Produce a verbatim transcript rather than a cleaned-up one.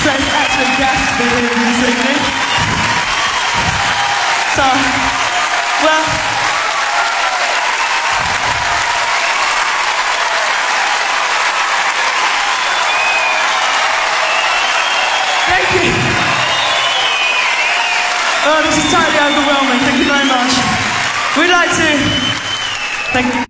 say it's an absolute gas to be here with you this evening. So, well, thank you. Oh, this is totally overwhelming. Thank you very much. We'd like to thank you.